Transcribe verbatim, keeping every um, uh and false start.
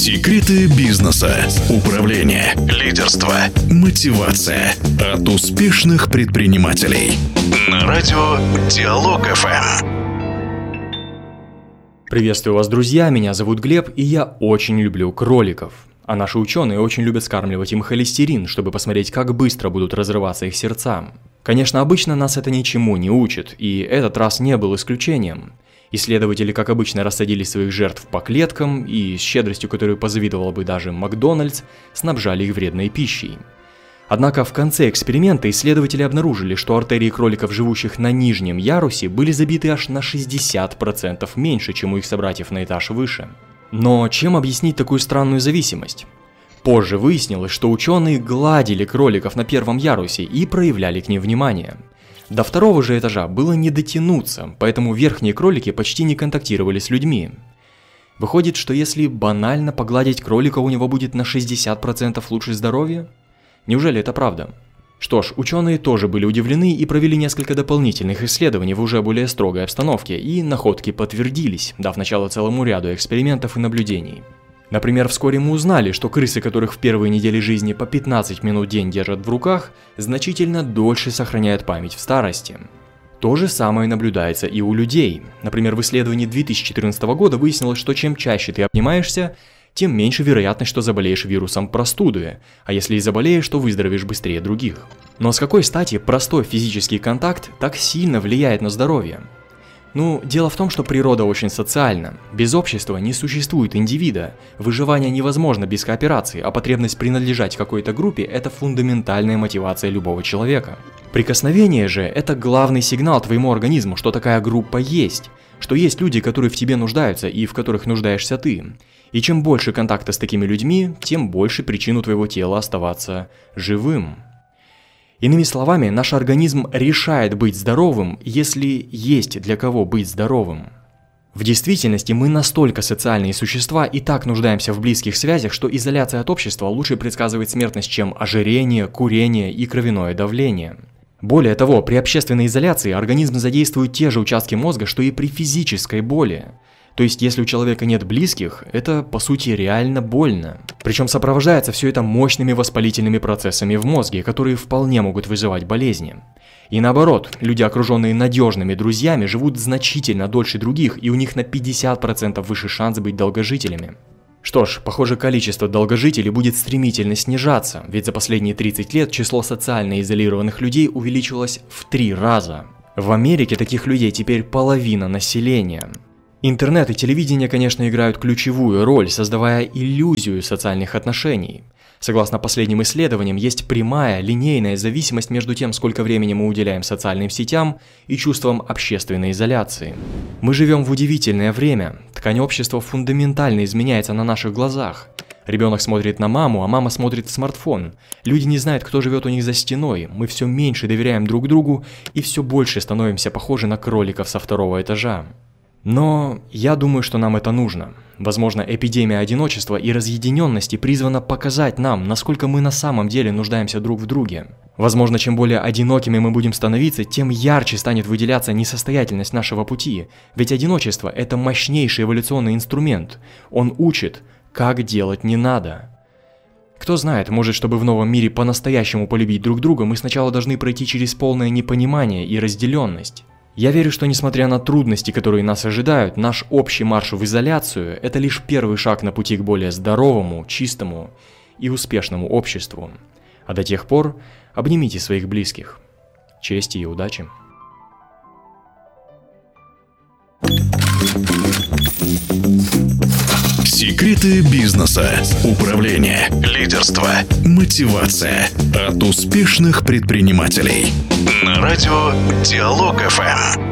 Секреты бизнеса, управления, лидерства, мотивация от успешных предпринимателей. На радио Диалог-ФМ. Приветствую вас, друзья, меня зовут Глеб, и я очень люблю кроликов. А наши ученые очень любят скармливать им холестерин, чтобы посмотреть, как быстро будут разрываться их сердца. Конечно, обычно нас это ничему не учит, и этот раз не был исключением. Исследователи, как обычно, рассадили своих жертв по клеткам и, с щедростью, которую позавидовал бы даже Макдональдс, снабжали их вредной пищей. Однако в конце эксперимента исследователи обнаружили, что артерии кроликов, живущих на нижнем ярусе, были забиты аж на шестьдесят процентов меньше, чем у их собратьев на этаж выше. Но чем объяснить такую странную зависимость? Позже выяснилось, что ученые гладили кроликов на первом ярусе и проявляли к ним внимание. До второго же этажа было не дотянуться, поэтому верхние кролики почти не контактировали с людьми. Выходит, что если банально погладить кролика, у него будет на шестьдесят процентов лучше здоровье? Неужели это правда? Что ж, ученые тоже были удивлены и провели несколько дополнительных исследований в уже более строгой обстановке, и находки подтвердились, дав начало целому ряду экспериментов и наблюдений. Например, вскоре мы узнали, что крысы, которых в первые недели жизни по пятнадцать минут в день держат в руках, значительно дольше сохраняют память в старости. То же самое наблюдается и у людей. Например, в исследовании две тысячи четырнадцатого года выяснилось, что чем чаще ты обнимаешься, тем меньше вероятность, что заболеешь вирусом простуды, а если и заболеешь, то выздоровеешь быстрее других. Но с какой стати простой физический контакт так сильно влияет на здоровье? Ну, дело в том, что природа очень социальна. Без общества не существует индивида. Выживание невозможно без кооперации, а потребность принадлежать какой-то группе – это фундаментальная мотивация любого человека. Прикосновение же – это главный сигнал твоему организму, что такая группа есть, что есть люди, которые в тебе нуждаются и в которых нуждаешься ты. И чем больше контакта с такими людьми, тем больше причин у твоего тела оставаться живым. Иными словами, наш организм решает быть здоровым, если есть для кого быть здоровым. В действительности мы настолько социальные существа и так нуждаемся в близких связях, что изоляция от общества лучше предсказывает смертность, чем ожирение, курение и кровяное давление. Более того, при общественной изоляции организм задействует те же участки мозга, что и при физической боли. То есть, если у человека нет близких, это, по сути, реально больно. Причем сопровождается все это мощными воспалительными процессами в мозге, которые вполне могут вызывать болезни. И наоборот, люди, окруженные надежными друзьями, живут значительно дольше других, и у них на пятьдесят процентов выше шанс быть долгожителями. Что ж, похоже, количество долгожителей будет стремительно снижаться, ведь за последние тридцать лет число социально изолированных людей увеличилось в три раза. В Америке таких людей теперь половина населения. Интернет и телевидение, конечно, играют ключевую роль, создавая иллюзию социальных отношений. Согласно последним исследованиям, есть прямая, линейная зависимость между тем, сколько времени мы уделяем социальным сетям, и чувством общественной изоляции. Мы живем в удивительное время. Ткань общества фундаментально изменяется на наших глазах. Ребенок смотрит на маму, а мама смотрит в смартфон. Люди не знают, кто живет у них за стеной. Мы все меньше доверяем друг другу и все больше становимся похожи на кроликов со второго этажа. Но я думаю, что нам это нужно. Возможно, эпидемия одиночества и разъединенности призвана показать нам, насколько мы на самом деле нуждаемся друг в друге. Возможно, чем более одинокими мы будем становиться, тем ярче станет выделяться несостоятельность нашего пути. Ведь одиночество – это мощнейший эволюционный инструмент. Он учит, как делать не надо. Кто знает, может, чтобы в новом мире по-настоящему полюбить друг друга, мы сначала должны пройти через полное непонимание и разделенность. Я верю, что несмотря на трудности, которые нас ожидают, наш общий марш в изоляцию – это лишь первый шаг на пути к более здоровому, чистому и успешному обществу. А до тех пор обнимите своих близких. Чести и удачи! Секреты бизнеса, управления, лидерства, мотивация от успешных предпринимателей. На радио Диалог-ФМ.